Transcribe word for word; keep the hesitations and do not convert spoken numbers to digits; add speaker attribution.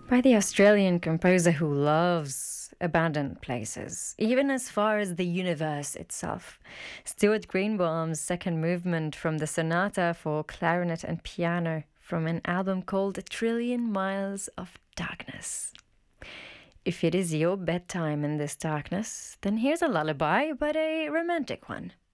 Speaker 1: By the Australian composer who loves abandoned places, even as far as the universe itself. Stuart Greenbaum's second movement from the sonata for clarinet and piano from an album called A Trillion Miles of Darkness. If it is your bedtime in this darkness, then here's a lullaby, but a romantic one.